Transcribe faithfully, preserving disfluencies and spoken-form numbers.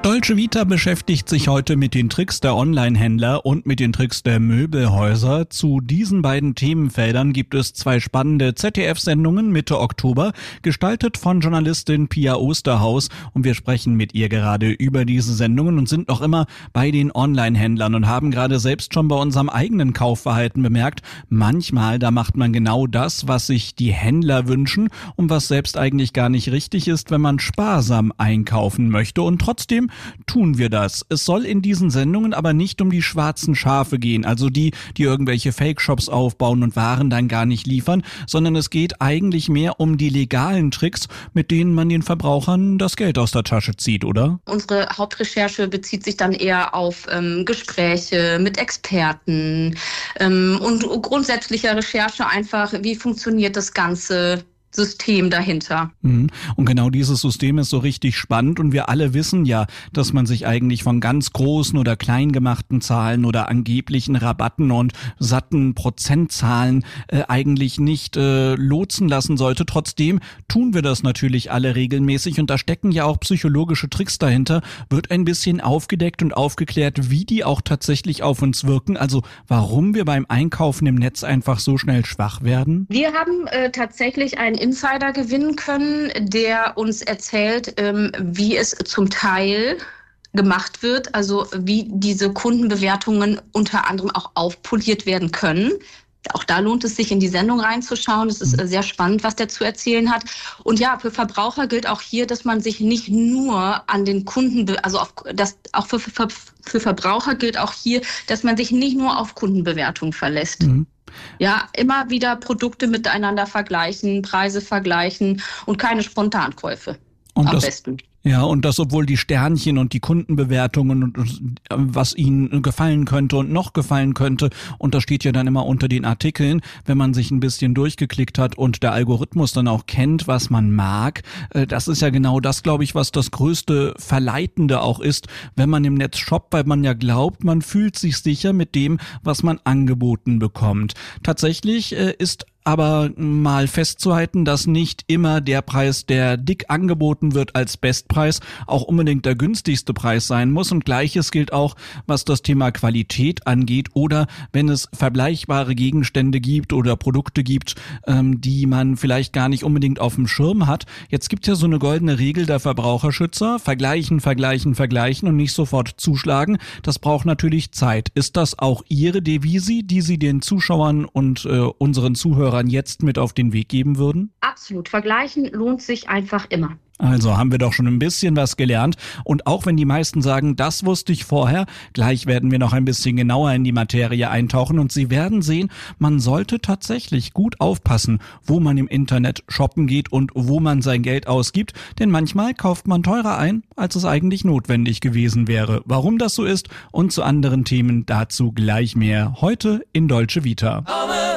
Dolce Vita beschäftigt sich heute mit den Tricks der Online-Händler und mit den Tricks der Möbelhäuser. Zu diesen beiden Themenfeldern gibt es zwei spannende Z D F-Sendungen Mitte Oktober, gestaltet von Journalistin Pia Osterhaus. Und wir sprechen mit ihr gerade über diese Sendungen und sind noch immer bei den Online-Händlern und haben gerade selbst schon bei unserem eigenen Kaufverhalten bemerkt, manchmal, da macht man genau das, was sich die Händler wünschen und was selbst eigentlich gar nicht richtig ist, wenn man sparsam einkaufen möchte. Und trotzdem tun wir das. Es soll in diesen Sendungen aber nicht um die schwarzen Schafe gehen, also die, die irgendwelche Fake-Shops aufbauen und Waren dann gar nicht liefern, sondern es geht eigentlich mehr um die legalen Tricks, mit denen man den Verbrauchern das Geld aus der Tasche zieht, oder? Unsere Hauptrecherche bezieht sich dann eher auf ähm, Gespräche mit Experten ähm, und grundsätzlicher Recherche einfach, wie funktioniert das Ganze System dahinter. Und genau dieses System ist so richtig spannend und wir alle wissen ja, dass man sich eigentlich von ganz großen oder klein gemachten Zahlen oder angeblichen Rabatten und satten Prozentzahlen äh, eigentlich nicht äh, lotsen lassen sollte. Trotzdem tun wir das natürlich alle regelmäßig und da stecken ja auch psychologische Tricks dahinter. Wird ein bisschen aufgedeckt und aufgeklärt, wie die auch tatsächlich auf uns wirken, also warum wir beim Einkaufen im Netz einfach so schnell schwach werden? Wir haben äh, tatsächlich ein Insider gewinnen können, der uns erzählt, ähm, wie es zum Teil gemacht wird, also wie diese Kundenbewertungen unter anderem auch aufpoliert werden können. Auch da lohnt es sich, in die Sendung reinzuschauen. Es ist sehr spannend, was der zu erzählen hat. Und ja, für Verbraucher gilt auch hier, dass man sich nicht nur an den Kunden, also auf, das, auch für, für, für Verbraucher gilt auch hier, dass man sich nicht nur auf Kundenbewertungen verlässt. Mhm. Ja, immer wieder Produkte miteinander vergleichen, Preise vergleichen und keine Spontankäufe. Und am das, besten. Ja, und das, obwohl die Sternchen und die Kundenbewertungen und, und was ihnen gefallen könnte und noch gefallen könnte, und das steht ja dann immer unter den Artikeln, wenn man sich ein bisschen durchgeklickt hat und der Algorithmus dann auch kennt, was man mag. Das ist ja genau das, glaube ich, was das größte Verleitende auch ist, wenn man im Netz shoppt, weil man ja glaubt, man fühlt sich sicher mit dem, was man angeboten bekommt. Tatsächlich ist aber mal festzuhalten, dass nicht immer der Preis, der dick angeboten wird als Bestpreis, auch unbedingt der günstigste Preis sein muss. Und Gleiches gilt auch, was das Thema Qualität angeht oder wenn es vergleichbare Gegenstände gibt oder Produkte gibt, ähm, die man vielleicht gar nicht unbedingt auf dem Schirm hat. Jetzt gibt es ja so eine goldene Regel der Verbraucherschützer. Vergleichen, vergleichen, vergleichen und nicht sofort zuschlagen. Das braucht natürlich Zeit. Ist das auch Ihre Devise, die Sie den Zuschauern und äh, unseren Zuhörern jetzt mit auf den Weg geben würden? Absolut. Vergleichen lohnt sich einfach immer. Also haben wir doch schon ein bisschen was gelernt. Und auch wenn die meisten sagen, das wusste ich vorher, gleich werden wir noch ein bisschen genauer in die Materie eintauchen und Sie werden sehen, man sollte tatsächlich gut aufpassen, wo man im Internet shoppen geht und wo man sein Geld ausgibt, denn manchmal kauft man teurer ein, als es eigentlich notwendig gewesen wäre. Warum das so ist und zu anderen Themen dazu gleich mehr heute in Dolce Vita. Amen.